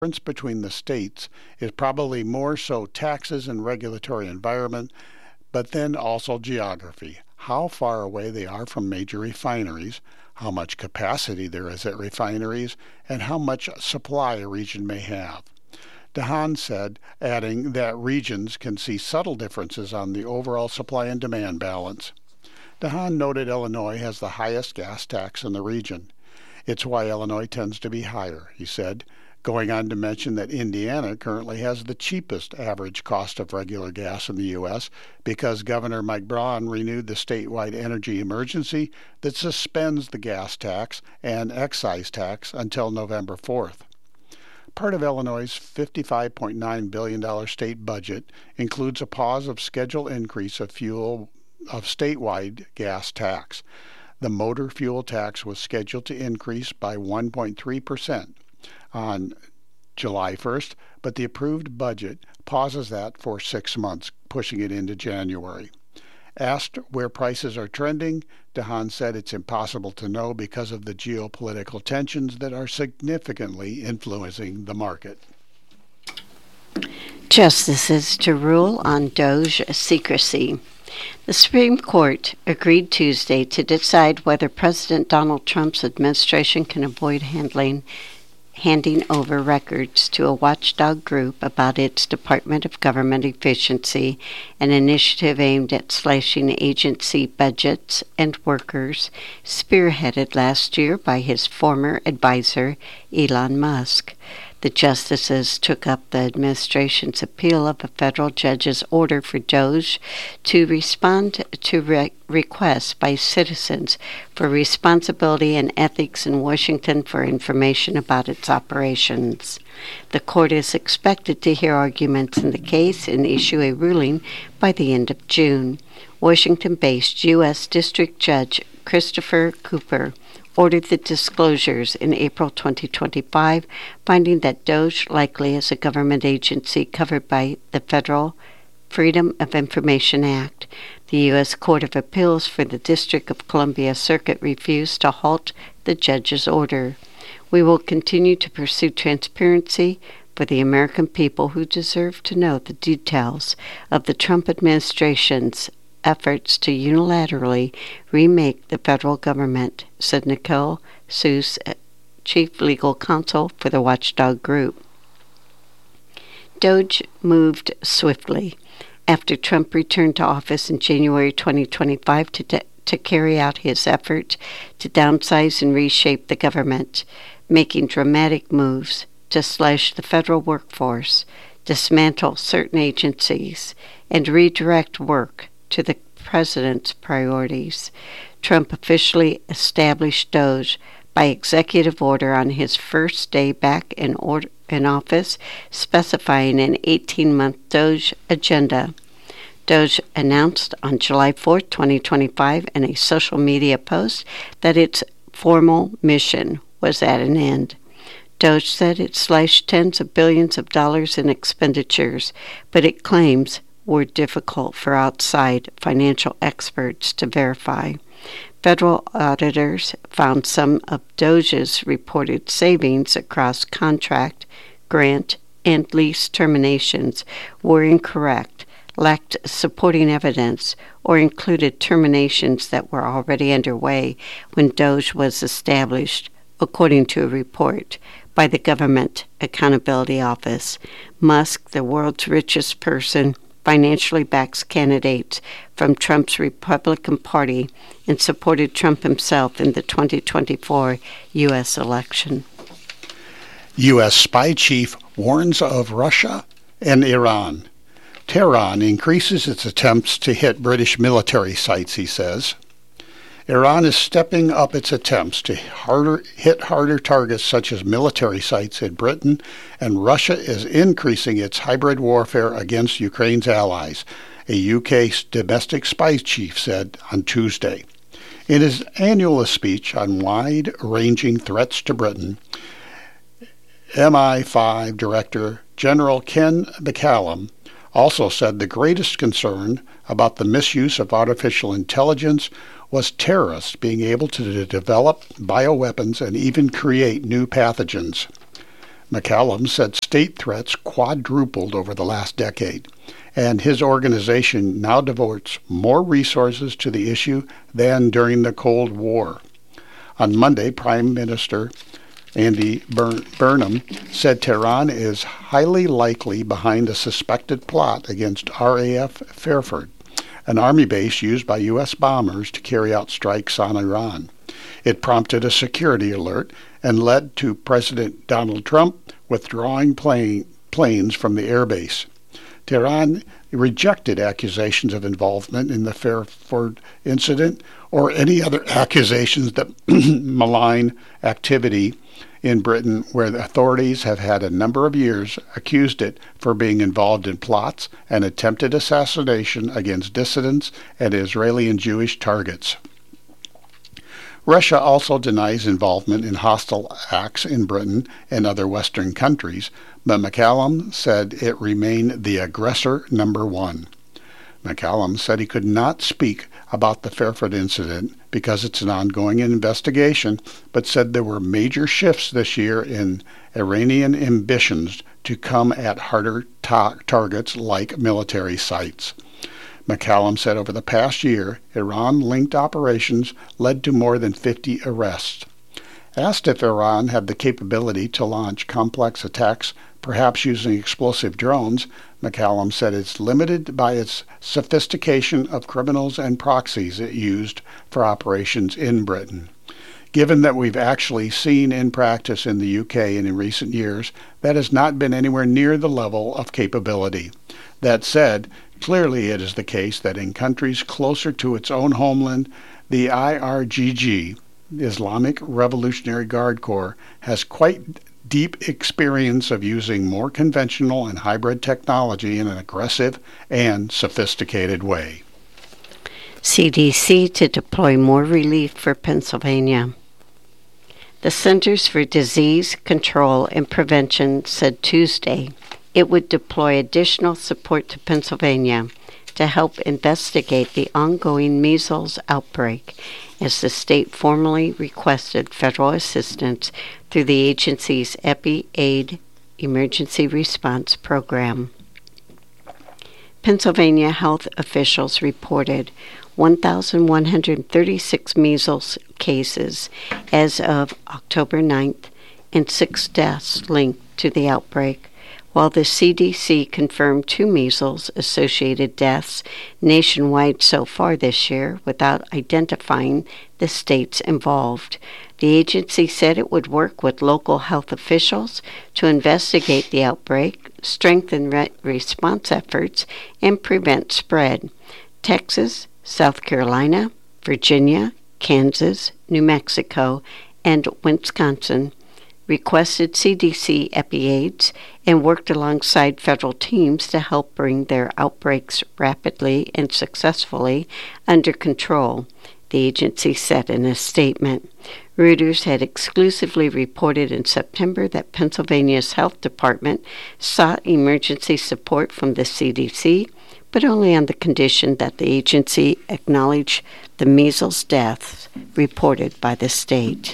difference between the states is probably more so taxes and regulatory environment, but then also geography, how far away they are from major refineries, how much capacity there is at refineries, and how much supply a region may have. DeHaan said, adding that regions can see subtle differences on the overall supply and demand balance. DeHaan noted Illinois has the highest gas tax in the region. It's why Illinois tends to be higher, he said, going on to mention that Indiana currently has the cheapest average cost of regular gas in the U.S. because Governor Mike Braun renewed the statewide energy emergency that suspends the gas tax and excise tax until November 4th. Part of Illinois' $55.9 billion state budget includes a pause of scheduled increase of statewide gas tax. The motor fuel tax was scheduled to increase by 1.3% on July 1st, but the approved budget pauses that for 6 months, pushing it into January. Asked where prices are trending, DeHaan said it's impossible to know because of the geopolitical tensions that are significantly influencing the market. Justices to rule on DOJ secrecy. The Supreme Court agreed Tuesday to decide whether President Donald Trump's administration can avoid handing over records to a watchdog group about its Department of Government Efficiency, an initiative aimed at slashing agency budgets and workers, spearheaded last year by his former advisor, Elon Musk. The justices took up the administration's appeal of a federal judge's order for DOJ to respond to requests by citizens for responsibility and ethics in Washington for information about its operations. The court is expected to hear arguments in the case and issue a ruling by the end of June. Washington-based U.S. District Judge Christopher Cooper ordered the disclosures in April 2025, finding that DOJ likely is a government agency covered by the Federal Freedom of Information Act. The U.S. Court of Appeals for the District of Columbia Circuit refused to halt the judge's order. We will continue to pursue transparency for the American people who deserve to know the details of the Trump administration's efforts to unilaterally remake the federal government, said Nicole Seuss, chief legal counsel for the watchdog group. DOJ moved swiftly after Trump returned to office in January 2025 to carry out his effort to downsize and reshape the government, making dramatic moves to slash the federal workforce, dismantle certain agencies, and redirect work to the president's priorities. Trump officially established DOJ by executive order on his first day back in office, specifying an 18-month DOJ agenda. DOJ announced on July 4, 2025, in a social media post that its formal mission was at an end. DOJ said it slashed tens of billions of dollars in expenditures, but it claims were difficult for outside financial experts to verify. Federal auditors found some of DOJ's reported savings across contract, grant, and lease terminations were incorrect, lacked supporting evidence, or included terminations that were already underway when DOJ was established, according to a report by the Government Accountability Office. Musk, the world's richest person, financially backs candidates from Trump's Republican Party and supported Trump himself in the 2024 U.S. election. U.S. spy chief warns of Russia and Iran. Tehran increases its attempts to hit British military sites, he says. Iran is stepping up its attempts to hit harder targets such as military sites in Britain, and Russia is increasing its hybrid warfare against Ukraine's allies, a UK domestic spy chief said on Tuesday. In his annual speech on wide-ranging threats to Britain, MI5 Director General Ken McCallum also said the greatest concern about the misuse of artificial intelligence was terrorists being able to develop bioweapons and even create new pathogens. McCallum said state threats quadrupled over the last decade, and his organization now devotes more resources to the issue than during the Cold War. On Monday, Prime Minister Andy Burnham said Tehran is highly likely behind a suspected plot against RAF Fairford, an army base used by U.S. bombers to carry out strikes on Iran. It prompted a security alert and led to President Donald Trump withdrawing planes from the airbase. Tehran rejected accusations of involvement in the Fairford incident or any other accusations that malign activity in Britain, where the authorities have had a number of years accused it for being involved in plots and attempted assassination against dissidents and Israeli and Jewish targets. Russia also denies involvement in hostile acts in Britain and other Western countries, but McCallum said it remained the aggressor number one. McCallum said he could not speak about the Fairford incident because it's an ongoing investigation, but said there were major shifts this year in Iranian ambitions to come at harder targets like military sites. McCallum said over the past year, Iran-linked operations led to more than 50 arrests. Asked if Iran had the capability to launch complex attacks, perhaps using explosive drones, McCallum said it's limited by its sophistication of criminals and proxies it used for operations in Britain. Given that we've actually seen in practice in the UK and in recent years, that has not been anywhere near the level of capability. That said, clearly it is the case that in countries closer to its own homeland, the IRGC, Islamic Revolutionary Guard Corps, has quite deep experience of using more conventional and hybrid technology in an aggressive and sophisticated way. CDC to deploy more relief for Pennsylvania. The Centers for Disease Control and Prevention said Tuesday it would deploy additional support to Pennsylvania to help investigate the ongoing measles outbreak as the state formally requested federal assistance through the agency's EpiAid Emergency Response Program. Pennsylvania health officials reported 1,136 measles cases as of October 9th and 6 deaths linked to the outbreak, while the CDC confirmed 2 measles-associated deaths nationwide so far this year without identifying the states involved. The agency said it would work with local health officials to investigate the outbreak, strengthen response efforts, and prevent spread. Texas, South Carolina, Virginia, Kansas, New Mexico, and Wisconsin requested CDC EpiAids and worked alongside federal teams to help bring their outbreaks rapidly and successfully under control, the agency said in a statement. Reuters had exclusively reported in September that Pennsylvania's health department sought emergency support from the CDC, but only on the condition that the agency acknowledge the measles deaths reported by the state.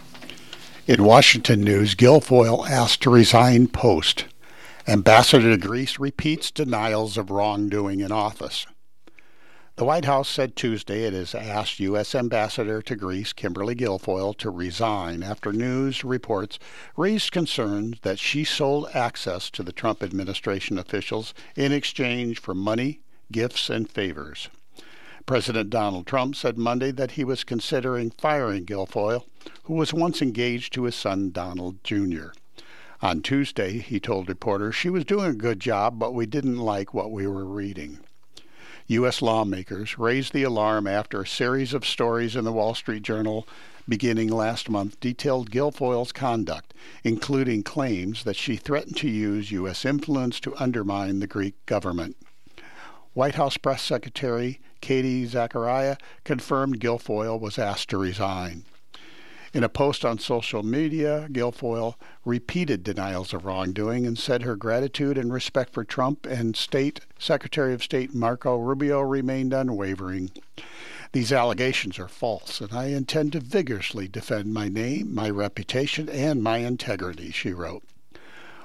In Washington news, Guilfoyle asked to resign post. Ambassador to Greece repeats denials of wrongdoing in office. The White House said Tuesday it has asked U.S. Ambassador to Greece Kimberly Guilfoyle to resign after news reports raised concerns that she sold access to the Trump administration officials in exchange for money, gifts, and favors. President Donald Trump said Monday that he was considering firing Guilfoyle, who was once engaged to his son Donald Jr. On Tuesday, he told reporters she was doing a good job, but we didn't like what we were reading. U.S. lawmakers raised the alarm after a series of stories in the Wall Street Journal beginning last month detailed Guilfoyle's conduct, including claims that she threatened to use U.S. influence to undermine the Greek government. White House Press Secretary Katie Zachariah confirmed Guilfoyle was asked to resign. In a post on social media, Guilfoyle repeated denials of wrongdoing and said her gratitude and respect for Trump and Secretary of State Marco Rubio remained unwavering. These allegations are false, and I intend to vigorously defend my name, my reputation, and my integrity, she wrote.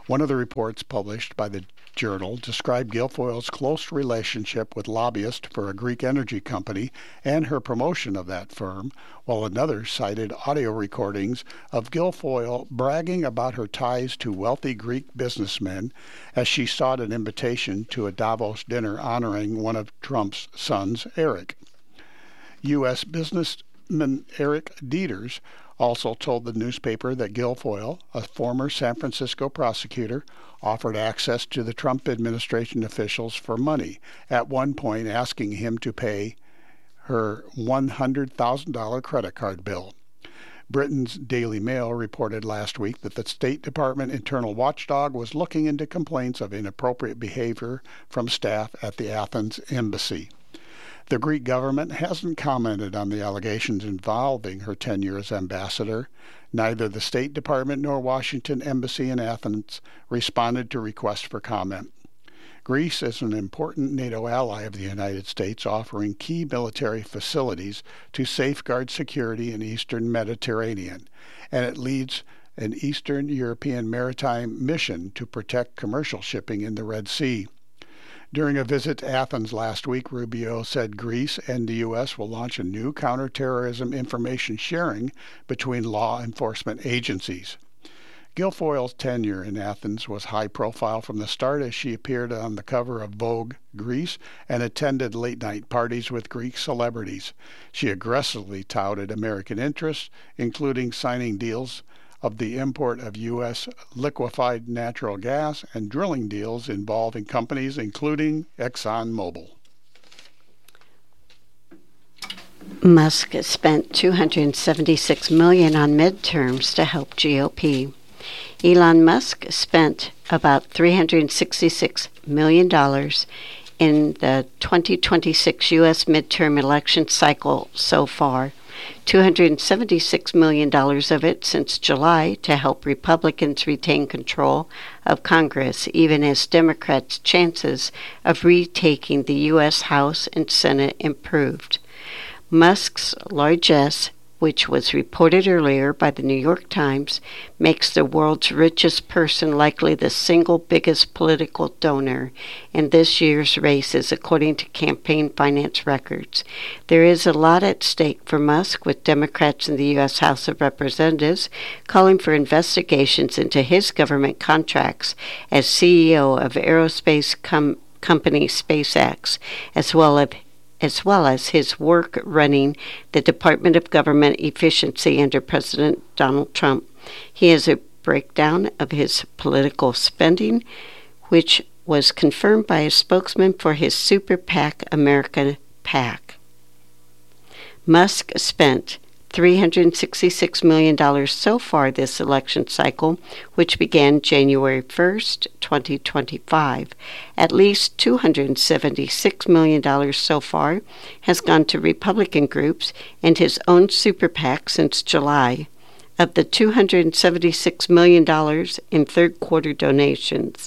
One of the reports published by the Journal described Guilfoyle's close relationship with lobbyists for a Greek energy company and her promotion of that firm, while another cited audio recordings of Guilfoyle bragging about her ties to wealthy Greek businessmen as she sought an invitation to a Davos dinner honoring one of Trump's sons, Eric. U.S. businessman Eric Dieters also told the newspaper that Guilfoyle, a former San Francisco prosecutor, offered access to the Trump administration officials for money, at one point asking him to pay her $100,000 credit card bill. Britain's Daily Mail reported last week that the State Department internal watchdog was looking into complaints of inappropriate behavior from staff at the Athens embassy. The Greek government hasn't commented on the allegations involving her tenure as ambassador. Neither the State Department nor Washington Embassy in Athens responded to requests for comment. Greece is an important NATO ally of the United States, offering key military facilities to safeguard security in the Eastern Mediterranean, and it leads an Eastern European maritime mission to protect commercial shipping in the Red Sea. During a visit to Athens last week, Rubio said Greece and the U.S. will launch a new counterterrorism information sharing between law enforcement agencies. Guilfoyle's tenure in Athens was high profile from the start, as she appeared on the cover of Vogue Greece and attended late-night parties with Greek celebrities. She aggressively touted American interests, including signing deals of the import of U.S. liquefied natural gas and drilling deals involving companies including ExxonMobil. Musk spent $276 million on midterms to help GOP. Elon Musk spent about $366 million in the 2026 U.S. midterm election cycle so far, $276 million of it since July to help Republicans retain control of Congress, even as Democrats' chances of retaking the U.S. House and Senate improved. Musk's largesse, which was reported earlier by the New York Times, makes the world's richest person likely the single biggest political donor in this year's races, according to campaign finance records. There is a lot at stake for Musk, with Democrats in the U.S. House of Representatives calling for investigations into his government contracts as CEO of aerospace company SpaceX, as well as his work running the Department of Government Efficiency under President Donald Trump. He has a breakdown of his political spending, which was confirmed by a spokesman for his super PAC, America PAC. Musk spent $366 million so far this election cycle, which began January 1st, 2025. At least $276 million so far has gone to Republican groups and his own super PAC since July. Of the $276 million in third quarter donations,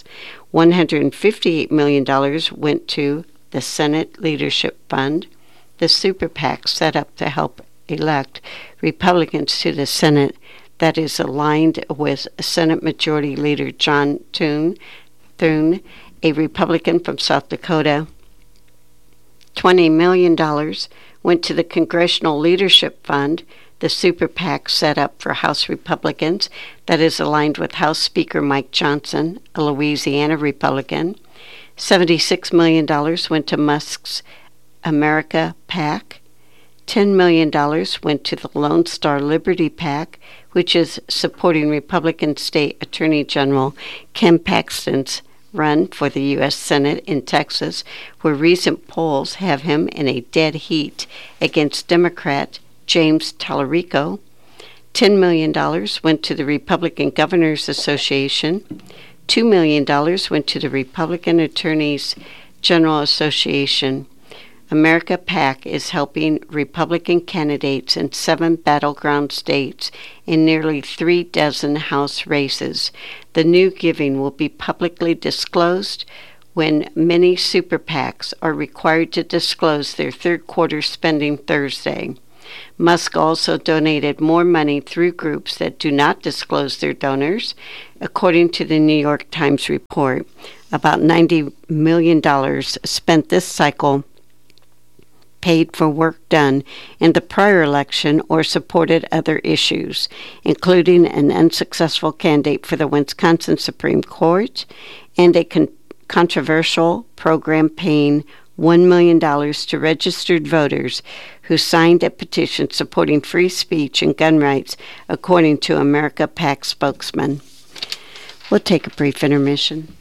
$158 million went to the Senate Leadership Fund, the super PAC set up to help elect Republicans to the Senate that is aligned with Senate Majority Leader John Thune, a Republican from South Dakota. $20 million went to the Congressional Leadership Fund, the super PAC set up for House Republicans that is aligned with House Speaker Mike Johnson, a Louisiana Republican. $76 million went to Musk's America PAC. $10 million went to the Lone Star Liberty PAC, which is supporting Republican State Attorney General Ken Paxton's run for the U.S. Senate in Texas, where recent polls have him in a dead heat against Democrat James Tallarico. $10 million went to the Republican Governors Association. $2 million went to the Republican Attorneys General Association. America PAC is helping Republican candidates in 7 battleground states in nearly 36 House races. The new giving will be publicly disclosed when many super PACs are required to disclose their third quarter spending Thursday. Musk also donated more money through groups that do not disclose their donors. According to the New York Times report, about $90 million spent this cycle paid for work done in the prior election or supported other issues, including an unsuccessful candidate for the Wisconsin Supreme Court and a controversial program paying $1 million to registered voters who signed a petition supporting free speech and gun rights, according to America PAC spokesman. We'll take a brief intermission.